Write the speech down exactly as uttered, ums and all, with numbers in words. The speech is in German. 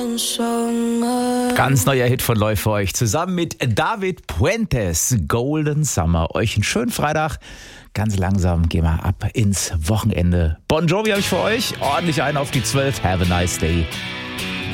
Ganz neuer Hit von Läuft für euch. Zusammen mit David Puentes, Golden Summer. Euch einen schönen Freitag. Ganz langsam gehen wir ab ins Wochenende. Bon Jovi habe ich für euch. Ordentlich einen auf die zwölf. Have a nice day.